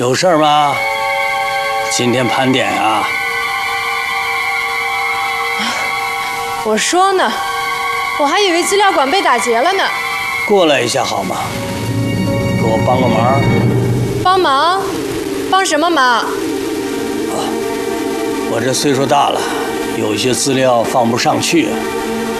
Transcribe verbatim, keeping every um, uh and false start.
有事儿吗？今天盘点啊？ 我说呢，我还以为资料馆被打劫了呢。 过来一下好吗？给我帮个忙。 帮忙？帮什么忙？啊， 我这岁数大了，有些资料放不上去，